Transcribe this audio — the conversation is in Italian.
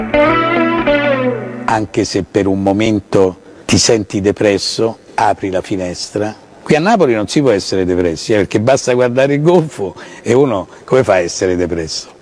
Anche se per un momento ti senti depresso, apri la finestra. Qui a Napoli non si può essere depressi, perché basta guardare il golfo e uno come fa a essere depresso?